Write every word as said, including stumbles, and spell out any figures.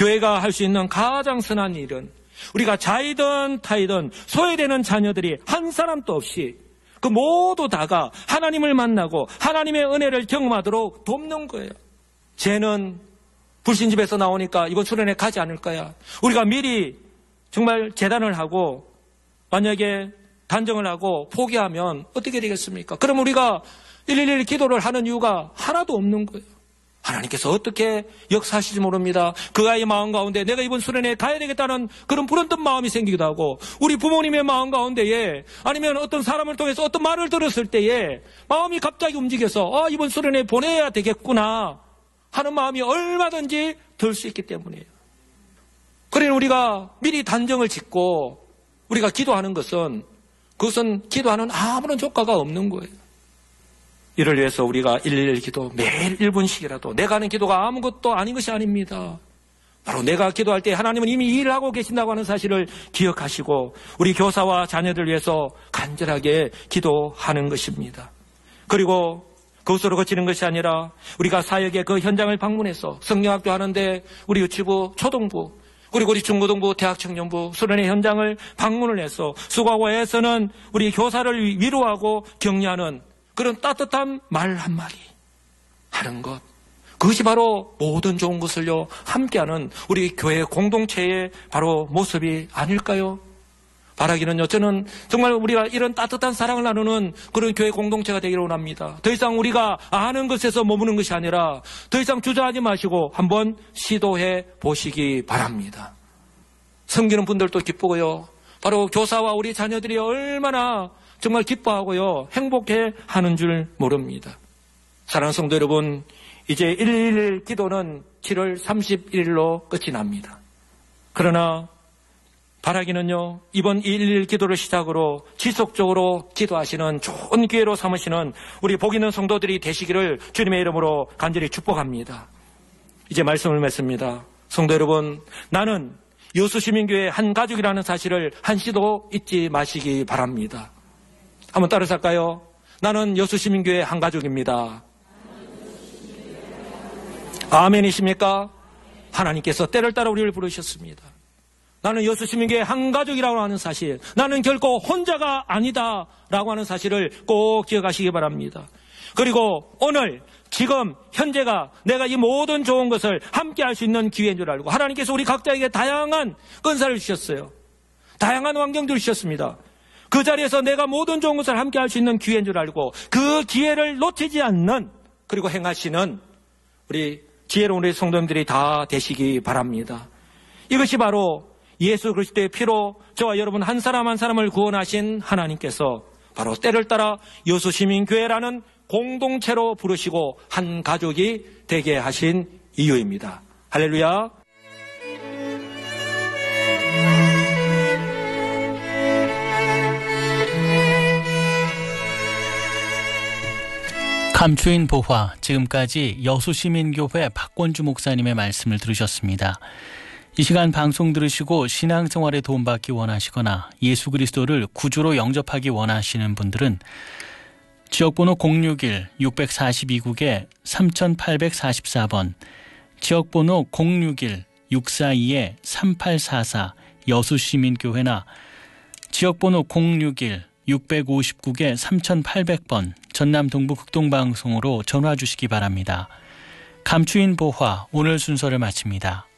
교회가 할 수 있는 가장 선한 일은 우리가 자이든 타이든 소외되는 자녀들이 한 사람도 없이 그 모두 다가 하나님을 만나고 하나님의 은혜를 경험하도록 돕는 거예요. 쟤는 불신집에서 나오니까 이번 수련회 가지 않을 거야. 우리가 미리 정말 재단을 하고 만약에 단정을 하고 포기하면 어떻게 되겠습니까? 그럼 우리가 일일이 기도를 하는 이유가 하나도 없는 거예요. 하나님께서 어떻게 역사하실지 모릅니다. 그 아이의 마음 가운데 내가 이번 수련회에 가야 되겠다는 그런 불현듯 마음이 생기기도 하고, 우리 부모님의 마음 가운데에 아니면 어떤 사람을 통해서 어떤 말을 들었을 때에 마음이 갑자기 움직여서 아, 이번 수련회에 보내야 되겠구나 하는 마음이 얼마든지 들 수 있기 때문이에요. 그러니 우리가 미리 단정을 짓고 우리가 기도하는 것은 그것은 기도하는 아무런 효과가 없는 거예요. 이를 위해서 우리가 일일이 기도 매일 일 분씩이라도, 내가 하는 기도가 아무것도 아닌 것이 아닙니다. 바로 내가 기도할 때 하나님은 이미 일을 하고 계신다고 하는 사실을 기억하시고 우리 교사와 자녀들 위해서 간절하게 기도하는 것입니다. 그리고 그것으로 그치는 것이 아니라 우리가 사역의 그 현장을 방문해서 성경학교 하는데 우리 유치부, 초등부, 그리고 우리 중고등부, 대학청년부, 수련회 현장을 방문을 해서 수고하고 애쓰는 우리 교사를 위로하고 격려하는 그런 따뜻한 말 한마디 하는 것, 그것이 바로 모든 좋은 것을요 함께하는 우리 교회 공동체의 바로 모습이 아닐까요? 바라기는요, 저는 정말 우리가 이런 따뜻한 사랑을 나누는 그런 교회 공동체가 되기를 원합니다. 더 이상 우리가 아는 것에서 머무는 것이 아니라 더 이상 주저하지 마시고 한번 시도해 보시기 바랍니다. 섬기는 분들도 기쁘고요, 바로 교사와 우리 자녀들이 얼마나 정말 기뻐하고요 행복해 하는 줄 모릅니다. 사랑하는 성도 여러분, 이제 일일 기도는 칠월 삼십일일로 끝이 납니다. 그러나 바라기는요, 이번 일일 기도를 시작으로 지속적으로 기도하시는 좋은 기회로 삼으시는 우리 복 있는 성도들이 되시기를 주님의 이름으로 간절히 축복합니다. 이제 말씀을 맺습니다. 성도 여러분, 나는 여수시민교회 한 가족이라는 사실을 한시도 잊지 마시기 바랍니다. 한번 따라서 할까요? 나는 여수시민교회 한 가족입니다. 아멘이십니까? 하나님께서 때를 따라 우리를 부르셨습니다. 나는 여수시민교회 한 가족이라고 하는 사실, 나는 결코 혼자가 아니다 라고 하는 사실을 꼭 기억하시기 바랍니다. 그리고 오늘 지금 현재가 내가 이 모든 좋은 것을 함께 할 수 있는 기회인 줄 알고 하나님께서 우리 각자에게 다양한 은사를 주셨어요. 다양한 환경들을 주셨습니다. 그 자리에서 내가 모든 좋은 것을 함께 할 수 있는 기회인 줄 알고 그 기회를 놓치지 않는, 그리고 행하시는 우리 지혜로운 우리 성도님들이 다 되시기 바랍니다. 이것이 바로 예수 그리스도의 피로 저와 여러분 한 사람 한 사람을 구원하신 하나님께서 바로 때를 따라 여수시민교회라는 공동체로 부르시고 한 가족이 되게 하신 이유입니다. 할렐루야. 감추인 보화, 지금까지 여수시민교회 박권주 목사님의 말씀을 들으셨습니다. 이 시간 방송 들으시고 신앙생활에 도움받기 원하시거나 예수 그리스도를 구주로 영접하기 원하시는 분들은 지역번호 공육일 육사이국에 삼팔사사 번, 지역번호 공육일 육사이 삼팔사사 여수시민교회나 지역번호 공육일 육오구에 삼팔백 번 전남 동부 극동방송으로 전화 주시기 바랍니다. 감추인 보화, 오늘 순서를 마칩니다.